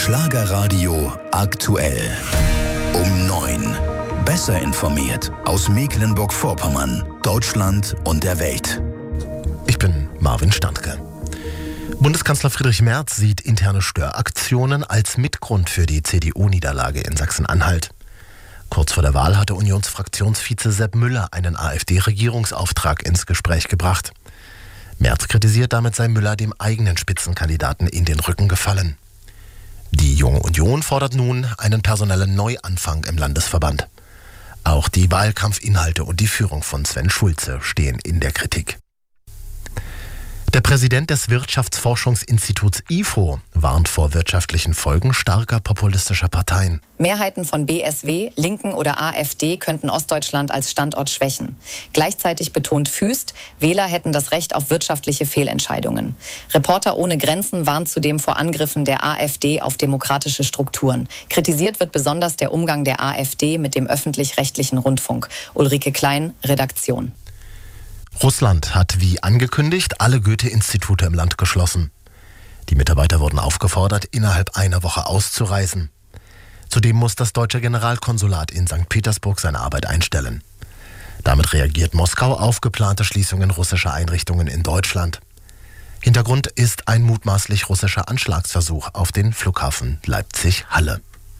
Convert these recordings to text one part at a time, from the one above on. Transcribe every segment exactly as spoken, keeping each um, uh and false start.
Schlagerradio aktuell. Um neun. Besser informiert aus Mecklenburg-Vorpommern, Deutschland und der Welt. Ich bin Marvin Standke. Bundeskanzler Friedrich Merz sieht interne Störaktionen als Mitgrund für die C D U-Niederlage in Sachsen-Anhalt. Kurz vor der Wahl hatte Unionsfraktionsvize Sepp Müller einen AfD-Regierungsauftrag ins Gespräch gebracht. Merz kritisiert, damit sei Müller dem eigenen Spitzenkandidaten in den Rücken gefallen. Die Junge Union fordert nun einen personellen Neuanfang im Landesverband. Auch die Wahlkampfinhalte und die Führung von Sven Schulze stehen in der Kritik. Der Präsident des Wirtschaftsforschungsinstituts I F O warnt vor wirtschaftlichen Folgen starker populistischer Parteien. Mehrheiten von B S W, Linken oder AfD könnten Ostdeutschland als Standort schwächen. Gleichzeitig betont Füst, Wähler hätten das Recht auf wirtschaftliche Fehlentscheidungen. Reporter ohne Grenzen warnt zudem vor Angriffen der AfD auf demokratische Strukturen. Kritisiert wird besonders der Umgang der AfD mit dem öffentlich-rechtlichen Rundfunk. Ulrike Klein, Redaktion. Russland hat wie angekündigt alle Goethe-Institute im Land geschlossen. Die Mitarbeiter wurden aufgefordert, innerhalb einer Woche auszureisen. Zudem muss das deutsche Generalkonsulat in Sankt Petersburg seine Arbeit einstellen. Damit reagiert Moskau auf geplante Schließungen russischer Einrichtungen in Deutschland. Hintergrund ist ein mutmaßlich russischer Anschlagsversuch auf den Flughafen Leipzig-Halle.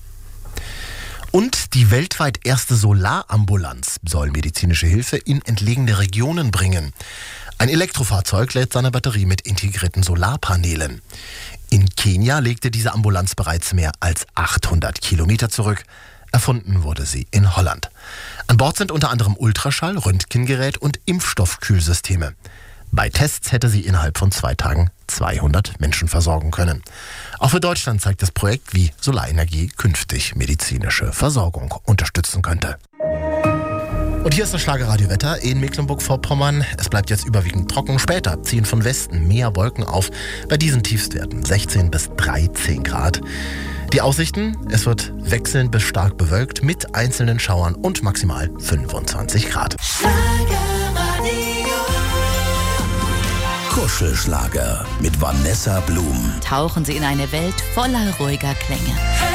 Und die weltweit erste Solarambulanz soll medizinische Hilfe in entlegene Regionen bringen. Ein Elektrofahrzeug lädt seine Batterie mit integrierten Solarpanelen. In Kenia legte diese Ambulanz bereits mehr als achthundert Kilometer zurück. Erfunden wurde sie in Holland. An Bord sind unter anderem Ultraschall, Röntgengerät und Impfstoffkühlsysteme. Bei Tests hätte sie innerhalb von zwei Tagen zweihundert Menschen versorgen können. Auch für Deutschland zeigt das Projekt, wie Solarenergie künftig medizinische Versorgung unterstützen könnte. Und hier ist das Schlagerradio-Wetter in Mecklenburg-Vorpommern. Es bleibt jetzt überwiegend trocken. Später ziehen von Westen mehr Wolken auf. Bei diesen Tiefstwerten sechzehn bis dreizehn Grad. Die Aussichten: Es wird wechselnd bis stark bewölkt mit einzelnen Schauern und maximal fünfundzwanzig Grad. Kuschelschlager mit Vanessa Blum. Tauchen Sie in eine Welt voller ruhiger Klänge.